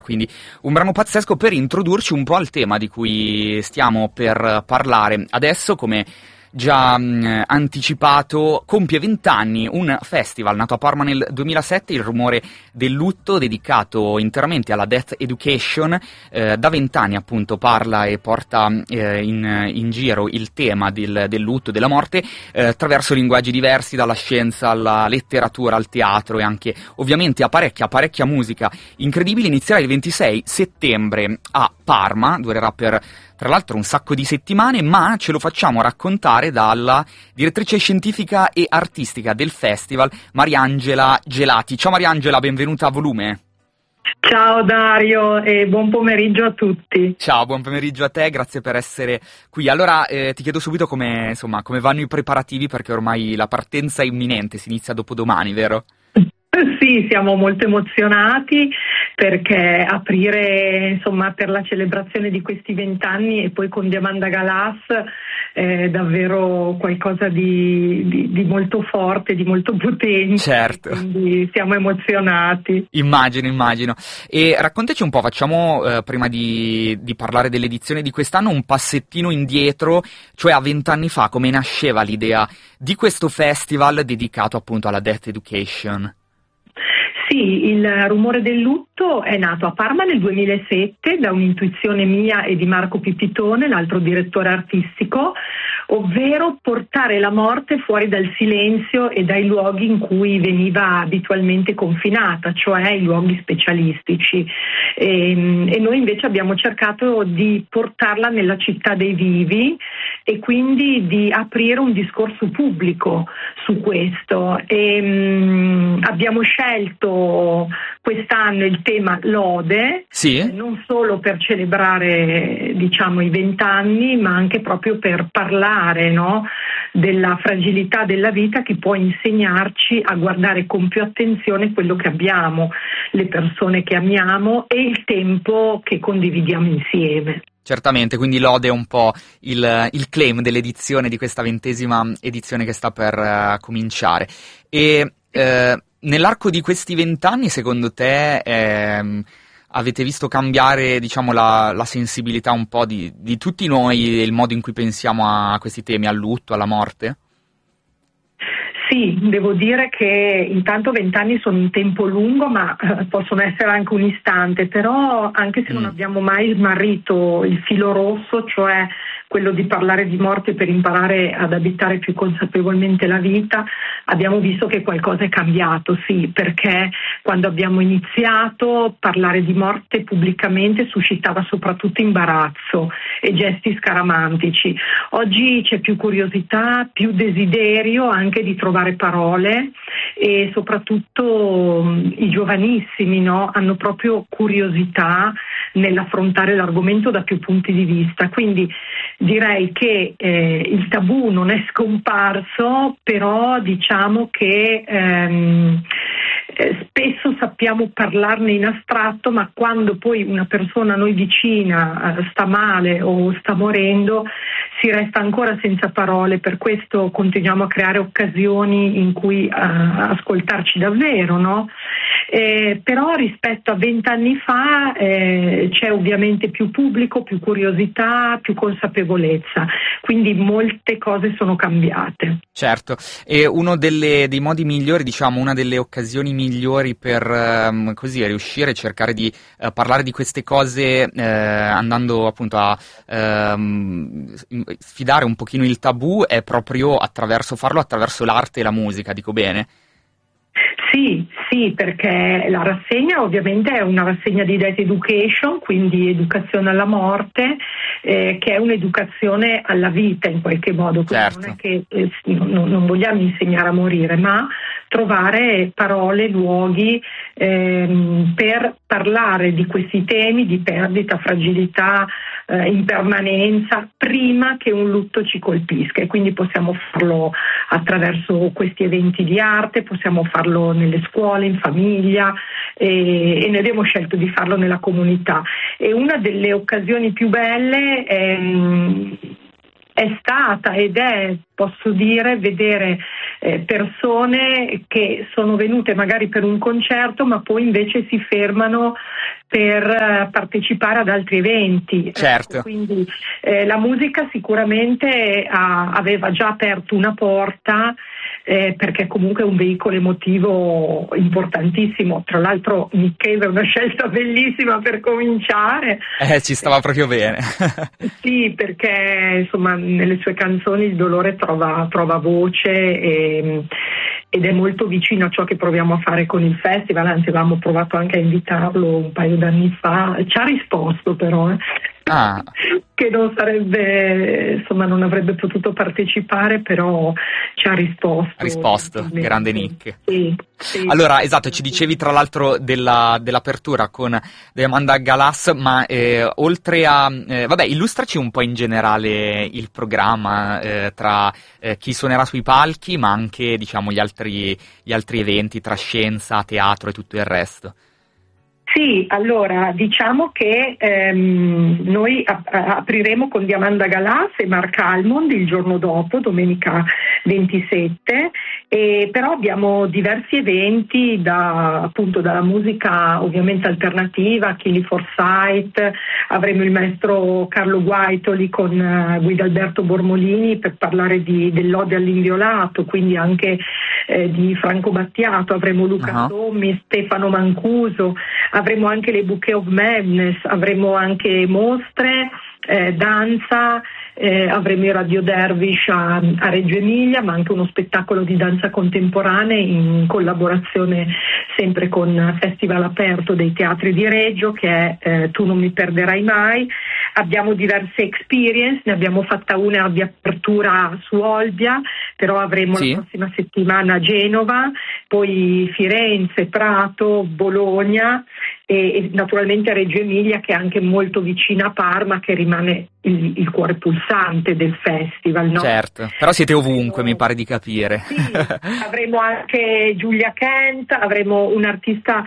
Quindi un brano pazzesco per introdurci un po' al tema di cui stiamo per parlare. Adesso, come già anticipato, compie 20 anni un festival nato a Parma nel 2007, Il Rumore del Lutto, dedicato interamente alla Death Education. Da 20 anni appunto parla e porta in giro il tema del lutto, della morte, attraverso linguaggi diversi, dalla scienza alla letteratura, al teatro e anche ovviamente a parecchia musica incredibile. Inizierà il 26 settembre a Parma, durerà per tra l'altro un sacco di settimane, ma ce lo facciamo raccontare dalla direttrice scientifica e artistica del festival, Mariangela Gelati. Ciao Mariangela, benvenuta a Volume. Ciao Dario e buon pomeriggio a tutti. Ciao, buon pomeriggio a te, grazie per essere qui. Allora ti chiedo subito come vanno i preparativi, perché ormai la partenza è imminente, si inizia dopodomani, vero? Sì, siamo molto emozionati perché aprire insomma per la celebrazione di questi 20 anni e poi con Diamanda Galas è davvero qualcosa di molto forte, di molto potente. Certo. Quindi siamo emozionati. Immagino. E raccontaci un po', facciamo prima di parlare dell'edizione di quest'anno un passettino indietro, cioè a 20 anni fa, come nasceva l'idea di questo festival dedicato appunto alla Death Education? Sì, Il Rumore del Lutto è nato a Parma nel 2007 da un'intuizione mia e di Marco Pipitone, l'altro direttore artistico, ovvero portare la morte fuori dal silenzio e dai luoghi in cui veniva abitualmente confinata, cioè i luoghi specialistici. E noi invece abbiamo cercato di portarla nella città dei vivi e quindi di aprire un discorso pubblico su questo. Abbiamo scelto quest'anno il tema lode, sì? Non solo per celebrare i 20 anni, ma anche proprio per parlare, no, della fragilità della vita, che può insegnarci a guardare con più attenzione quello che abbiamo, le persone che amiamo e il tempo che condividiamo insieme. Certamente, quindi lode è un po' il claim dell'edizione, di questa 20ª edizione che sta per cominciare. E nell'arco di questi 20 anni, secondo te, avete visto cambiare, diciamo, la sensibilità un po' di tutti noi e il modo in cui pensiamo a questi temi, al lutto, alla morte? Sì, devo dire che intanto 20 anni sono un tempo lungo, ma possono essere anche un istante, però anche se non abbiamo mai smarrito il filo rosso, cioè quello di parlare di morte per imparare ad abitare più consapevolmente la vita, abbiamo visto che qualcosa è cambiato, sì, perché quando abbiamo iniziato parlare di morte pubblicamente suscitava soprattutto imbarazzo e gesti scaramantici. Oggi c'è più curiosità, più desiderio anche di trovare parole e soprattutto i giovanissimi, no, hanno proprio curiosità nell'affrontare l'argomento da più punti di vista. Quindi direi che il tabù non è scomparso, però diciamo che spesso sappiamo parlarne in astratto, ma quando poi una persona a noi vicina sta male o sta morendo, si resta ancora senza parole. Per questo continuiamo a creare occasioni in cui ascoltarci davvero, no? Però rispetto a 20 anni fa c'è ovviamente più pubblico, più curiosità, più consapevolezza, quindi molte cose sono cambiate. Certo, e uno dei modi migliori, diciamo, una delle occasioni migliori per così riuscire a cercare di parlare di queste cose, andando appunto a sfidare un pochino il tabù, è proprio farlo attraverso l'arte e la musica, dico bene? Sì, perché la rassegna ovviamente è una rassegna di Death Education, quindi educazione alla morte, che è un'educazione alla vita in qualche modo. Certo. Non è che non vogliamo insegnare a morire, ma trovare parole, luoghi per parlare di questi temi di perdita, fragilità, impermanenza, prima che un lutto ci colpisca. E quindi possiamo farlo attraverso questi eventi di arte, possiamo farlo nelle scuole, in famiglia, e noi abbiamo scelto di farlo nella comunità. E una delle occasioni più belle è stata ed è, posso dire, vedere persone che sono venute magari per un concerto ma poi invece si fermano per partecipare ad altri eventi. Certo. Quindi la musica sicuramente aveva già aperto una porta, perché comunque è un veicolo emotivo importantissimo. Tra l'altro Nick Cave è una scelta bellissima per cominciare. Ci stava proprio bene. Sì, perché insomma nelle sue canzoni il dolore trova voce ed è molto vicino a ciò che proviamo a fare con il festival, anzi avevamo provato anche a invitarlo un paio d'anni fa, ci ha risposto però che non non avrebbe potuto partecipare, però ci ha risposto. Ha risposto, grande Nick. Sì. Allora, esatto, ci dicevi tra l'altro dell'apertura con Amanda Galas, ma oltre a... illustraci un po' in generale il programma tra chi suonerà sui palchi, ma anche, diciamo, gli altri eventi tra scienza, teatro e tutto il resto. Sì, allora diciamo che noi apriremo con Amanda Galas e Mark Almond il giorno dopo, domenica 27, però abbiamo diversi eventi dalla musica ovviamente alternativa, Chili Forsyth, avremo il maestro Carlo Guaitoli con Guidalberto Bormolini per parlare dell'Ode all'inviolato, quindi anche di Franco Battiato, avremo Luca Sommi, Stefano Mancuso, avremo anche le Bouquet of Madness, avremo anche mostre, danza, avremo i Radio Dervish a Reggio Emilia, ma anche uno spettacolo di danza contemporanea in collaborazione sempre con Festival Aperto dei Teatri di Reggio, che è Tu non mi perderai mai. Abbiamo diverse experience, ne abbiamo fatta una di apertura su Olbia, però avremo la prossima settimana a Genova, poi Firenze, Prato, Bologna e naturalmente a Reggio Emilia, che è anche molto vicina a Parma, che rimane il cuore pulsante del festival, no? Certo, però siete ovunque, mi pare di capire. Sì, avremo anche Giulia Kent, avremo un artista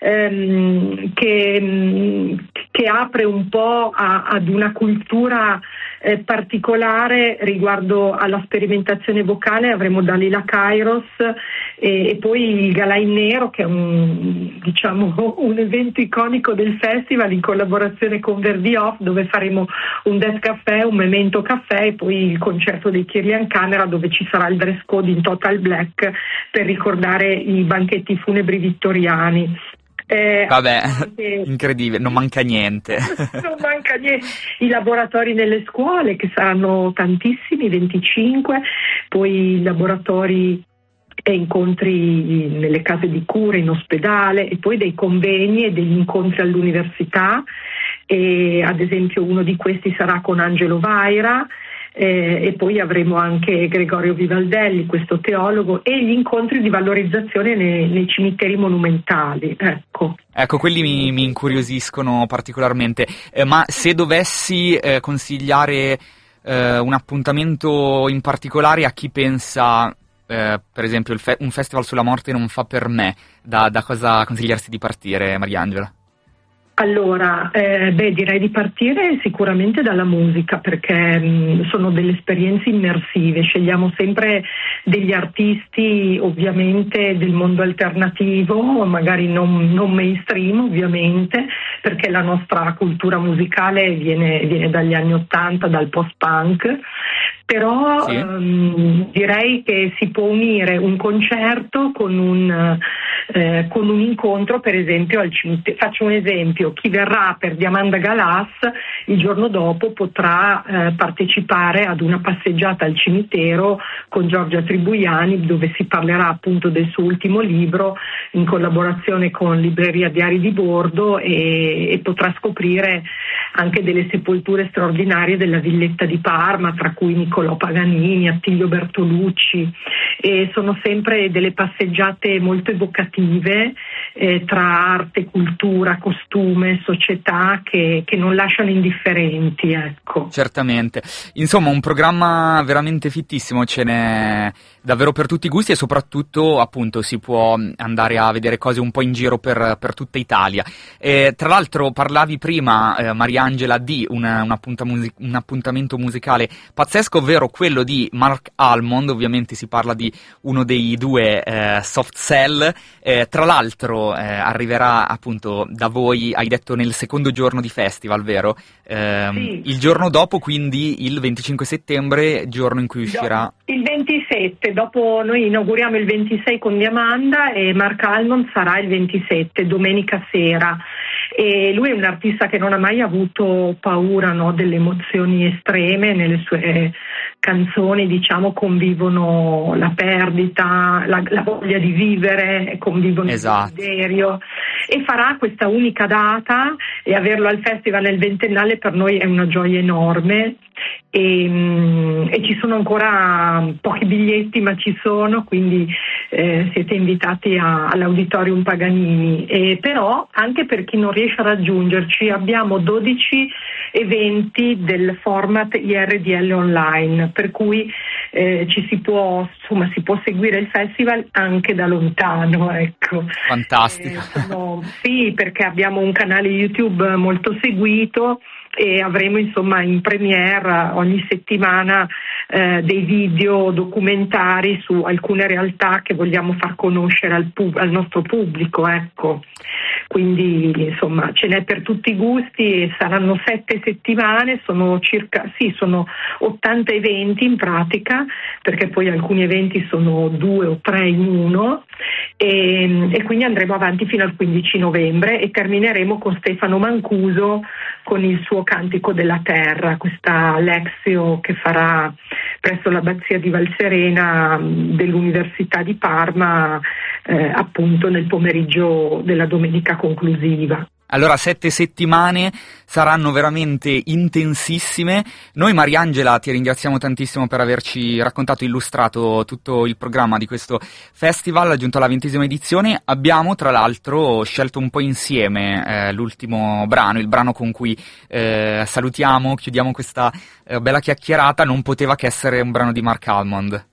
che apre un po' ad una cultura particolare riguardo alla sperimentazione vocale. Avremo Dalila Kairos e poi il Galà in Nero, che è un evento iconico del festival in collaborazione con Verdi Off, dove faremo un Death Café, un Memento Caffè e poi il concerto dei Kirlian Camera, dove ci sarà il dress code in total black per ricordare i banchetti funebri vittoriani. Incredibile, non manca niente. Non manca niente. I laboratori nelle scuole, che saranno tantissimi, 25, poi i laboratori e incontri nelle case di cura, in ospedale, e poi dei convegni e degli incontri all'università, e ad esempio uno di questi sarà con Angelo Vaira. E poi avremo anche Gregorio Vivaldelli, questo teologo, e gli incontri di valorizzazione nei cimiteri monumentali. Ecco, quelli mi incuriosiscono particolarmente, ma se dovessi consigliare un appuntamento in particolare a chi pensa, per esempio, un festival sulla morte non fa per me, da cosa consigliarsi di partire, Mariangela? Allora, direi di partire sicuramente dalla musica, perché sono delle esperienze immersive. Scegliamo sempre degli artisti ovviamente del mondo alternativo, magari non mainstream ovviamente, perché la nostra cultura musicale viene dagli anni '80, dal post-punk. Però direi che si può unire un concerto con un incontro, per esempio al cimitero. Faccio un esempio: chi verrà per Amanda Galas il giorno dopo potrà partecipare ad una passeggiata al cimitero con Giorgia Tribuiani, dove si parlerà appunto del suo ultimo libro in collaborazione con Libreria Diari di Bordo, e potrà scoprire anche delle sepolture straordinarie della villetta di Parma, tra cui Niccolò Paganini, Attilio Bertolucci, e sono sempre delle passeggiate molto evocative tra arte, cultura, costume, società, che non lasciano indifferenti, ecco. Certamente, insomma un programma veramente fittissimo, ce n'è davvero per tutti i gusti, e soprattutto appunto si può andare a vedere cose un po' in giro per tutta Italia. Tra l'altro parlavi prima, Mariangela, Mariangela di un appuntamento musicale pazzesco, ovvero quello di Mark Almond. Ovviamente si parla di uno dei due Soft Cell, tra l'altro arriverà appunto da voi, hai detto nel secondo giorno di festival, vero? Sì. Il giorno dopo, quindi il 25 settembre, giorno in cui uscirà... Il 27, dopo noi inauguriamo il 26 con Diamanda e Mark Almond sarà il 27, domenica sera. E lui è un artista che non ha mai avuto paura, no, delle emozioni estreme. Nelle sue canzoni, diciamo, convivono la perdita, la voglia di vivere, convivono il desiderio, e farà questa unica data, e averlo al festival nel ventennale per noi è una gioia enorme. E ci sono ancora pochi biglietti, ma ci sono, quindi siete invitati all'Auditorium Paganini. Però anche per chi non riesce a raggiungerci, abbiamo 12 eventi del format IRDL online, per cui si può seguire il festival anche da lontano, ecco. Fantastico. Sì, perché abbiamo un canale YouTube molto seguito e avremo insomma in premiere ogni settimana dei video documentari su alcune realtà che vogliamo far conoscere al nostro pubblico, ecco. Quindi insomma ce n'è per tutti i gusti e saranno 7 settimane, sono 80 eventi in pratica, perché poi alcuni eventi sono 2 o 3 in uno, e quindi andremo avanti fino al 15 novembre e termineremo con Stefano Mancuso con il suo Cantico della Terra, questa Lexio che farà presso l'abbazia di Valserena dell'Università di Parma, appunto nel pomeriggio della domenica conclusiva. Allora 7 settimane saranno veramente intensissime. Noi, Mariangela, ti ringraziamo tantissimo per averci raccontato e illustrato tutto il programma di questo festival, giunto alla 20ª edizione. Abbiamo tra l'altro scelto un po' insieme l'ultimo brano, il brano con cui salutiamo, chiudiamo questa bella chiacchierata. Non poteva che essere un brano di Mark Almond.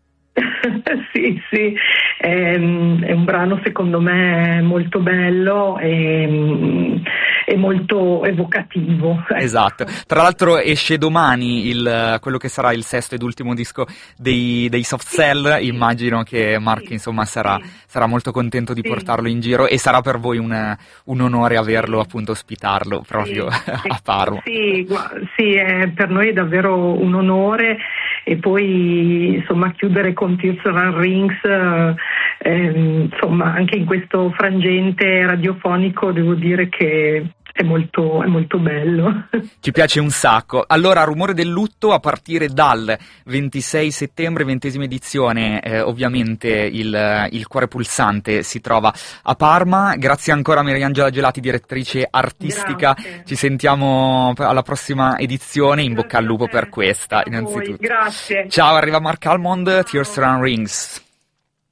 Sì, è un brano secondo me molto bello e molto evocativo. Esatto, tra l'altro esce domani quello che sarà il 6º ed ultimo disco dei Soft Cell. Immagino che Mark insomma sarà molto contento di portarlo in giro, e sarà per voi un onore averlo, appunto, ospitarlo proprio a Parma. Sì, per noi è davvero un onore. E poi insomma chiudere con Tears on Rings, insomma anche in questo frangente radiofonico devo dire che è molto bello. Ci piace un sacco. Allora, Rumore del lutto, a partire dal 26 settembre, 20ª edizione, ovviamente il Cuore Pulsante si trova a Parma. Grazie ancora a Mariangela Gelati, direttrice artistica. Grazie. Ci sentiamo alla prossima edizione. In bocca al lupo per questa, innanzitutto. Grazie. Ciao, arriva Mark Almond, Tears on Rings.